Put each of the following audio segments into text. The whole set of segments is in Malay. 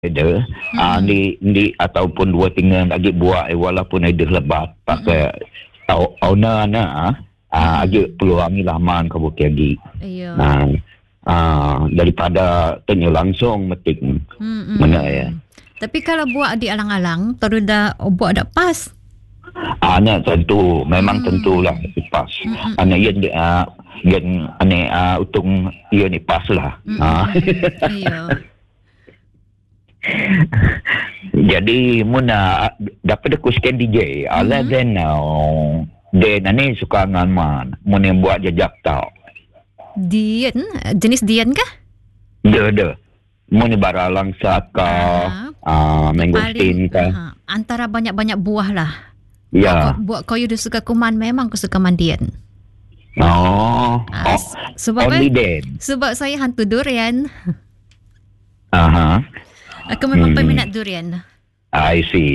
ada di ataupun dua tinggal lagi buat walaupun ada lebat pakai owner agak peluang laman ke bukit lagi. Daripada tanya langsung metik mana ya. Tapi kalau buat di alang-alang terus dah buat dak pas. Anak tentu memang tentulah pas. Anak yang untung ia ni pas lah. Jadi muna dapat aku scan DJ ala then then ani suka ngan mun yang buat jejak tau. Dian jenis Dian kah? Ada. Mun bara langsa ka mangosteen ka. Antara banyak-banyak buah lah. Ya. Buat kau yang suka kuman memang aku suka mandian. Sebab sebab saya hantu durian. Aku memang peminat durian. I see.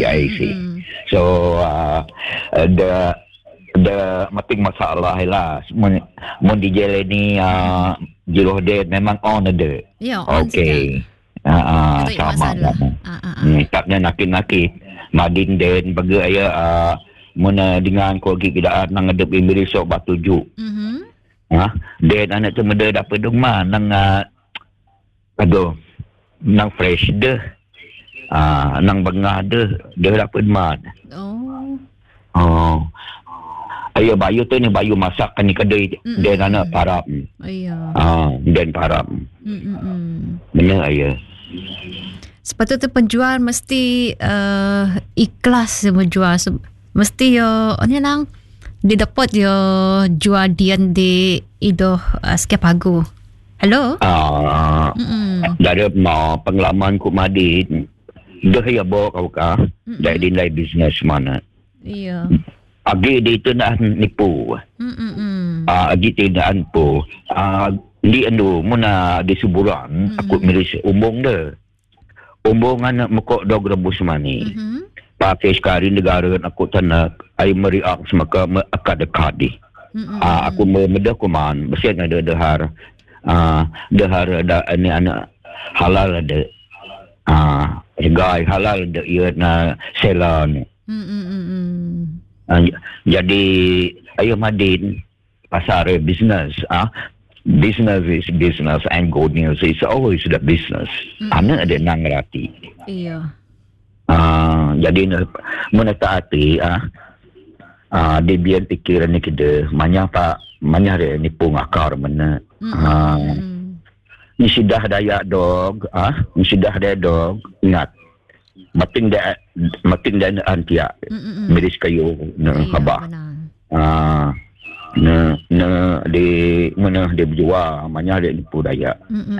So the mating masalah lah. Mun di jalan ni jiroh dia memang on ada. Ya, on. Okay. Sama. Taknya nakit madin den bagi aya mun dengan ko gi tidak nang adep imiri sok batuju. Den anak tu mede dapat duma nang nang fresh deh. Nang bengah deh dapat mat. Ayo bayu tu ni bayu masak kan ni kedai dan anak parap. Dan parap. Benar ayo. Sepatutnya penjual mesti ikhlas menjual. Mesti yo ni lang didapat yo jual dian di idoh setiap pagu. Hello? Dari pengalaman ku Madin, dah ya bawa kau kah dari nilai bisnes mana? Iya. Agi di itu dah nipu. Agi tidak nipu. Di endo mana di suburan aku miris umbung dah. Umbung anak mekok dog rebus mani. Pakai sekali negara aku tanah ai meriak semaka akad dekadi. Aku memedah kuman, bersih ada dahar. Dahar ada ini anak halal ada guy halal ada ia na salon. Jadi ayo Madin pasar business business is business and good news is always the business. Anak ada nang rati. Iya. Jadi menetaati dia biar pikiran ni kita manya ada ni pun akar mana. Ni sudah daya dog, ni sudah daya dog, ingat. Mating dan antia. Miris kayu khabah. Di mana dia berjual, manya ada ni pun daya.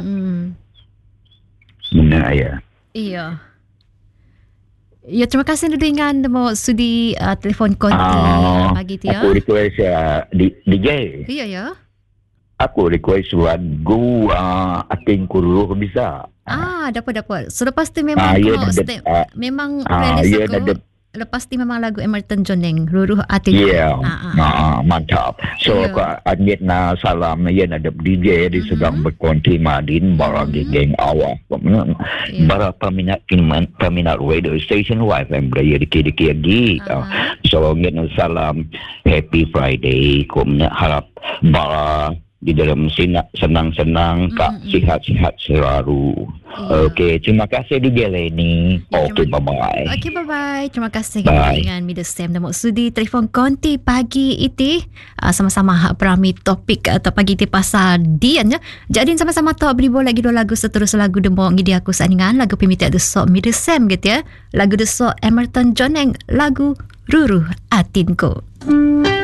Mana ya. Iya. Ya, terima kasih dengan mau sudi telefon konti pagi tu ya. Aku request DJ. Iya ya. Aku request lagu Ating Kuruh bisa. Dapat. So lepas tu memang memang playlist aku. Lepas tu memang lagu Emerton Joneng, Ruruh Ating. Mantap. So aku admit salam ya ada DJ di sedang berkonti Madin barang geng awak. Bara peminat radio station FM beraya dikit-dikit lagi. So ngin salam happy Friday. Ku harap bara di dalam senang-senang kak sihat-sihat selalu. Okey, terima kasih di Geleni. Okey, bye-bye. Okey, bye-bye. Terima kasih dengan Mida Sam dan sudi telefon konti pagi itu sama-sama berami topik atau pagi itu pasal Dian ya. Jadi sama-sama tahu beri bola lagi dua lagu seterus lagu demo ngidi aku saningan lagu pemita de sok Mida Sam gitu ya. Lagu de sok Emerton Joneng, lagu Ruruh Atinku.